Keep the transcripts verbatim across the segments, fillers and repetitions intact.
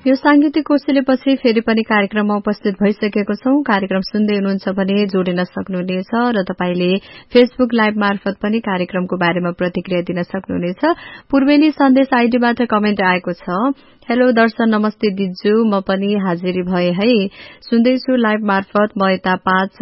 यो सांगीतिक कोसेलीपछि फेरि पनि कार्यक्रममा उपस्थित भइसकेको छौं। कार्यक्रम सुन्दै हुनुहुन्छ भने जोडिन सक्नुहुनेछ र तपाईले फेसबुक लाइभ मार्फत पनि कार्यक्रमको बारेमा प्रतिक्रिया दिन सक्नुहुनेछ। पूर्वेली सन्देश आईडीबाट कमेन्ट आएको छ। हेलो दर्शन, नमस्ते दिज्जु, म पनि हाजिरी भए है, सुन्दैछु लाइभ मार्फत। म यता पाँच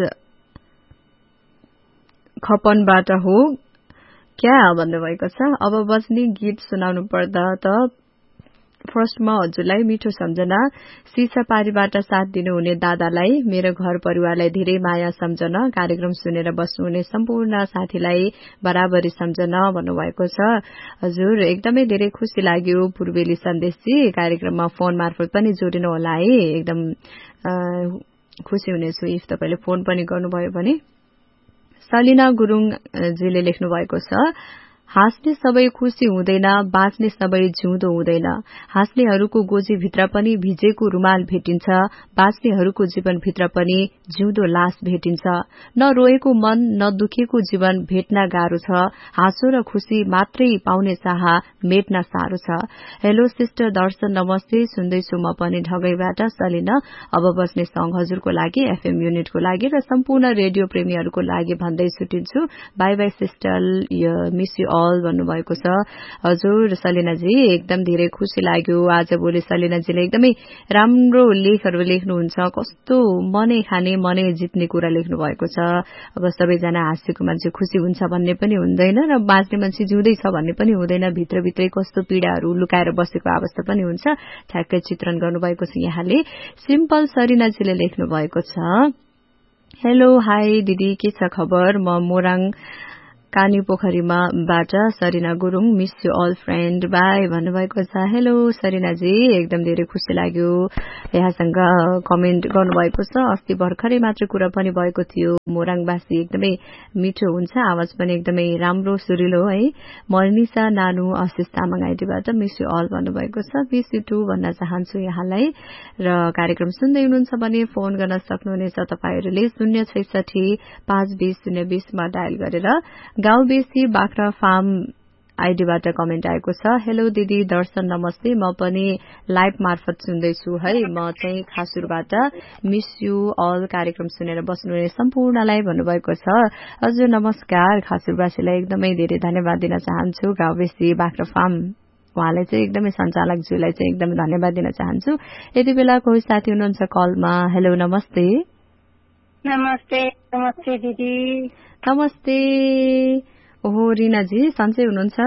खपनबाट हो क्या भन्नुभएको छ। अब बज्ने गीत सुनाउनु पर्दा त फर्स्टमा हजुरलाई मिठो सम्झना, सिसापारीबाट साथ दिनुहुने दादालाई, मेरो घर परिवारलाई धेरै माया सम्झना, कार्यक्रम सुनेर बस्नुहुने सम्पूर्ण साथीलाई बराबरी सम्झना भन्नुभएको छ। हजुर एकदमै धेरै खुशी लाग्यो पूर्वेली सन्देशजी, कार्यक्रममा फोन मार्फत पनि जोडिनु होला है, एकदम खुशी हुनेछु इफ तपाईले फोन पनि गर्नुभयो भने। सलिना गुरुङजीले लेख्नु भएको छ, हाँस्ने सबै खुशी हुँदैन, बाँच्ने सबै जिउँदो हुँदैन, हाँस्नेहरूको गोजी भित्र पनि भिजेको रुमाल भेटिन्छ, बाँच्नेहरूको जीवन भित्र पनि जिउँदो लास भेटिन्छ, न रोएको मन न दुखेको जीवन भेट्न गाह्रो छ, हाँसो र खुशी मात्रै पाउने चाह मेट्न साह्रो छ। हेलो सिस्टर दर्शन, नमस्ते, सुन्दैछु म पनि ढगैबाट सलिना। अब बस्ने सङ हजुरको लागि, एफएम युनिटको लागि र सम्पूर्ण रेडियो प्रेमीहरूको लागि भन्दै छुटिन्छु। By by sister, miss you all भन्नुभएको छ। हजुर सलिनाजी एकदम धेरै खुशी लाग्यो आज भोलि सलिनाजीले एकदमै राम्रो लेखहरू लेख्नुहुन्छ, कस्तो मनै खाने मनै जित्ने कुरा लेख्नु भएको छ। अब सबैजना हाँसेको मान्छे खुशी हुन्छ भन्ने पनि हुँदैन र बाँच्ने मान्छे जिउँदै छ भन्ने पनि हुँदैन, भित्रभित्रै कस्तो पीड़ाहरू लुकाएर बसेको अवस्था पनि हुन्छ, ठ्याक्कै चित्रण गर्नुभएको छ यहाँले। सिम्पल सरिनाजीले लेख्नु भएको छ, हेलो हाई दिदी, के छ खबर, म मोराङ कानी पोखरीमा बाट Sarina Gurung, miss you all friend, by भन्नुभएको छ। हेलो सरिनाजी एकदम धेरै खुशी लाग्यो यहाँसँग कमेन्ट गर्नुभएको छ। अस्ति भर्खरै मात्र कुरा पनि भएको थियो, मोराङवासी एकदमै मिठो हुन्छ, आवाज पनि एकदमै राम्रो सुरिलो है। मर्निसा नानु आशिष तामाङ आइडीबाट मिस यू अल भन्नुभएको छ, मिस यू टू भन्न चाहन्छु यहाँलाई। र कार्यक्रम सुन्दै हुनुहुन्छ भने फोन गर्न सक्नुहुनेछ तपाईहरूले शून्य छैसठी पाँच बीस शून्य बीसमा डायल गरेर। गाउँ बेसी बाख्रा फार्म आईडीबाट कमेन्ट आएको छ, हेलो दिदी दर्शन नमस्ते, म पनि लाइभ मार्फत सुन्दैछु है, म चाहिँ खासुरबाट, मिस यू अल, कार्यक्रम सुनेर बस्नुहुने सम्पूर्णलाई भन्नुभएको छ। हजुर नमस्कार, खासुरवासीलाई एकदमै धेरै धन्यवाद दिन चाहन्छु। गाउँ बेसी बाख्रा फार्म उहाँलाई चाहिँ एकदमै सञ्चालकज्यूलाई चाहिँ एकदमै धन्यवाद दिन चाहन्छु। यति बेला कोही साथी हुनुहुन्छ कलमा। हेलो नमस्ते। नमस्ते नमस्ते दिदी। नमस्ते। ओहो रिनाजी सन्चै हुनुहुन्छ?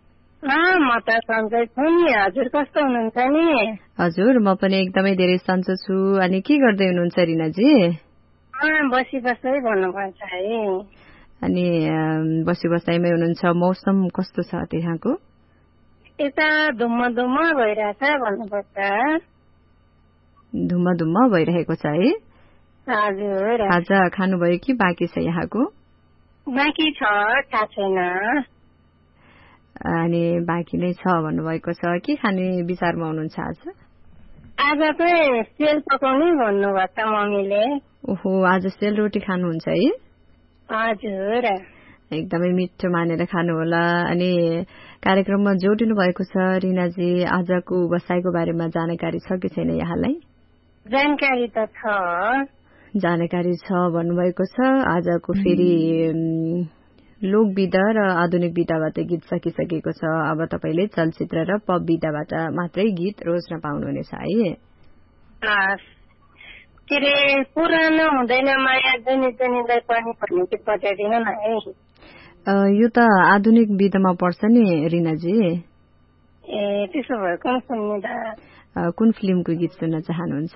म त सन्चै छु नि, हजुर कस्तो हुनुहुन्छ नि? हजुर म पनि एकदमै धेरै सन्चो छु। अनि के गर्दै हुनुहुन्छ रिनाजी? बसी बसाइ भन्नुपर्छ है। अनि बसी बसाइमै हुनुहुन्छ। मौसम कस्तो छ त्यहाँको? यता धुम्म धुम्म भइरहेछ भन्नुपर्छ। धुम्म धुम्म भइरहेको छ है? हजुर। खाजा खानुभयो कि बाँकी छ यहाँको? बाँकी छ, थाहा छैन। अनि बाँकी नै छ भन्नुभएको छ। के खाने विचारमा हुनुहुन्छ आज? आज चाहिँ सेल पकाउने भन्नुभएको छ मम्मीले। ओहो, आज सेल रोटी खानुहुन्छ है? हजुर। एकदमै मिठो मानेर खानु होला। अनि कार्यक्रममा जोडिनु भएको छ रिनाजी, आजको बसाइको बारेमा जानकारी छ कि छैन यहाँलाई? जानकारी त छ। जानकारी छ भन्नुभएको छ। आजको फेरि लोक विधा र आधुनिक विधाबाट गीत सकिसकेको छ। अब तपाईले चलचित्र र पप विधाबाट मात्रै गीत रोज्न पाउनुहुनेछ है। के अरे पुरानो हुँदैन माया जनी जनीलाई पनि भन्ने गीत बजाइदिनु न है। यो त आधुनिक विधामा पर्छ नि रिनाजी। ए त्यसो भए कुन सुन्ने त? कुन फिल्मको गीत सुन्न चाहनुहुन्छ?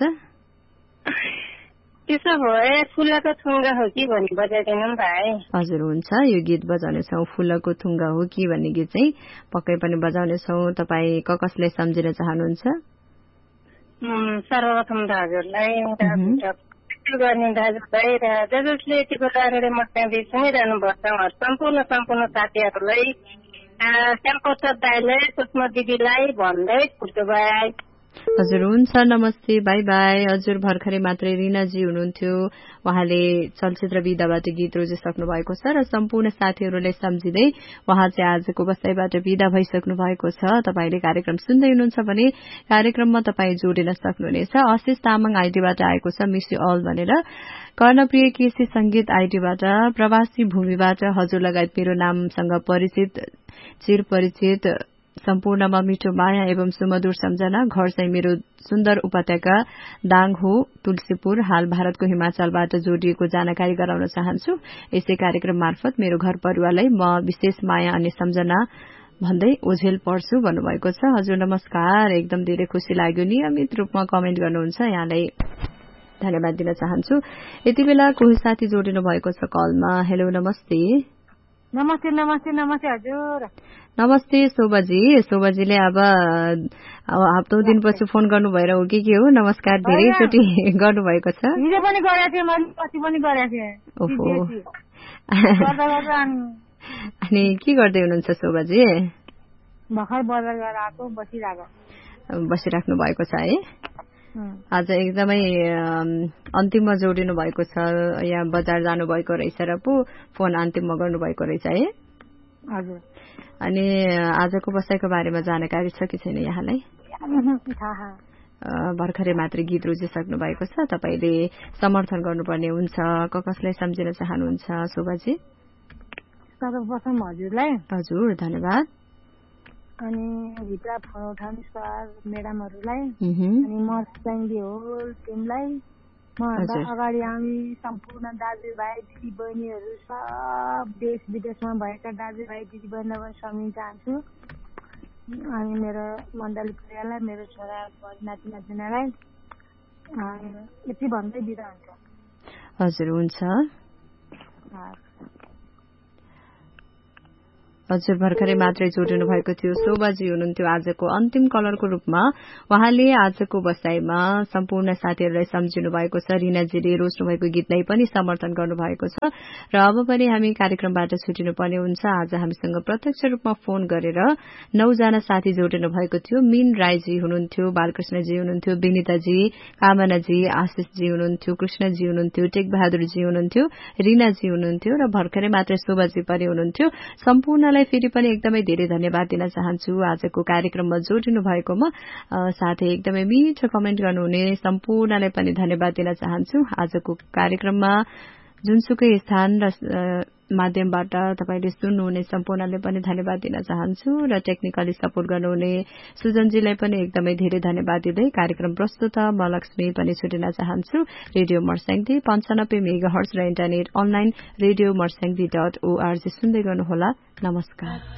त्यसो भए फुलको थुङ्गा हो कि भन्ने बजाइदिनु नि त है। हजुर हुन्छ, यो गीत बजाउनेछौ, फुलको थुङ्गा हो कि भन्ने गीत चाहिँ पक्कै पनि बजाउनेछौ। तपाईँ क कसले सम्झिन चाहनुहुन्छ? सर्वप्रथम त हजुरलाई गर्ने दाजुभाइ र जसले यति बेला रेडियो मटकाँदै सुनिरहनु भएको छ सम्पूर्ण सम्पूर्ण साथीहरूलाई, श्यामप्रसाद दाईलाई, सुषमा दिदीलाई भन्दै फुटबल हजुर हुन्छ नमस्ते बाई बाई। हजुर भर्खरै मात्रै रिनाजी हुनुहुन्थ्यो, उहाँले चलचित्र विधाबाट गीत रोजिसक्नु भएको छ र सम्पूर्ण साथीहरूलाई सम्झिँदै उहाँ चाहिँ आजको बसाइबाट विदा भइसक्नु भएको छ। तपाईले कार्यक्रम सुन्दै हुनुहुन्छ भने कार्यक्रममा तपाईँ जोडिन सक्नुहुनेछ। आशिष तामाङ आइडीबाट आएको छ मिस यु अल भनेर। कर्णप्रिय केसी संगीत आइडीबाट, प्रवासी भूमिबाट हजुर लगायत मेरो नामसँग परिचित चिर परिचित सम्पूर्णमा मिठो माया एवं सुमधुर सम्झना। घर चाहिँ मेरो सुन्दर उपत्यका दाङ हो, तुलसीपुर, हाल भारतको हिमाचलबाट जोडिएको जानकारी गराउन चाहन्छु। यसै कार्यक्रम मार्फत मेरो घर परिवारलाई म विशेष माया अनि सम्झना भन्दै ओझेल पर्छु भन्नुभएको छ। हजुर नमस्कार, एकदम धेरै खुशी लाग्यो, नियमित रूपमा कमेन्ट गर्नुहुन्छ, यहाँलाई धन्यवाद दिन चाहन्छु। यति बेला कोही साथी जोडिनु भएको छ कलमा। हेलो नमस्ते। नमस्ते नमस्ते नमस्ते हजुर। नमस्ते शोभाजी। शोभाजीले अब हप्तौं दिनपछि फोन गर्नु भएर हो कि के हो? नमस्कार धेरैचोटि गर्नुभएको छ। हिजो पनि गरेको थिएँ, मैले पछि पनि गरेको थिएँ। ओहो। अनि के गर्दै हुनुहुन्छ शोभाजी? भर्खर बजार गएर आएको, बसिरहेको बसिराख्नु भएको छ है। आज एकदमै अन्तिममा जोडिनु भएको छ, यहाँ बजार जानु भएको रहेछ र पो फोन अन्तिममा गर्नु भएको रहेछ है। हजुर। अनि आजको बसाइको बारेमा जानकारी छ कि छैन यहाँलाई? भर्खरै मात्रै गीत रोजिसक्नु भएको छ, तपाईले समर्थन गर्नुपर्ने हुन्छ, क कसलाई सम्झिन चाहनुहुन्छ शोभाजी? सर्वप्रथम हजुरलाई। हजुर धन्यवाद। अनि भित्र फोन उठाउने सर म्याडमहरूलाई, अनि म चाहिँ हो टिमलाई, म अगाडि आउने सम्पूर्ण दाजुभाइ दिदी बहिनीहरू, सब देश विदेशमा भएका दाजुभाइ दिदी बहिनीलाई सम्झिन चाहन्छु। अनि मेरो मण्डली परिवारलाई, मेरो छोरा नाति नातिनालाई यति भन्दै बिदा हुन्छ। हजुर हुन्छ। हजुर भर्खरै मात्रै जोडिनु भएको थियो, शोभाजी हुनुहुन्थ्यो आजको अन्तिम कलरको रूपमा। उहाँले आजको बसाइमा सम्पूर्ण साथीहरूलाई सम्झिनु भएको छ। रिनाजीले रोज्नु भएको गीतलाई पनि समर्थन गर्नु भएको छ। र अब पनि हामी कार्यक्रमबाट छुटिनु पर्ने हुन्छ। आज हामीसँग प्रत्यक्ष रूपमा फोन गरेर नौजना साथी जोडिनु भएको थियो। मीन राईजी हुनुहुन्थ्यो, बालकृष्णजी हुनुहुन्थ्यो, विनिताजी, कामनाजी, आशिषजी हुनुहुन्थ्यो, कृष्णजी हुनुहुन्थ्यो, टेक बहादुरजी हुनुहुन्थ्यो, रिनाजी हुनुहुन्थ्यो र भर्खरै मात्रै शोभाजी पनि हुनुहुन्थ्यो। सम्पूर्ण फेरि पनि एकदमै धेरै धन्यवाद दिन चाहन्छु आजको कार्यक्रममा जोडिनु भएकोमा। साथै एकदमै मिठो कमेन्ट गर्नुहुने सम्पूर्णलाई पनि धन्यवाद दिन चाहन्छु। आजको कार्यक्रममा जुनसुकै स्थान र माध्यमबाट तपाईले सुन्नुहुने सम्पूर्णलाई पनि धन्यवाद दिन चाहन्छु र टेक्निकली सपोर्ट गर्नुहुने सुजनजीलाई पनि एकदमै धेरै धन्यवाद दिँदै कार्यक्रम प्रस्तुत म लक्ष्मी पनि छुटिन चाहन्छु। रेडियो मर्स्याङ्दी पञ्चानब्बे मेगा हर्ज र internet online radio Marsyangdi dot ORG सुन्दै गर्नुहोला। नमस्कार।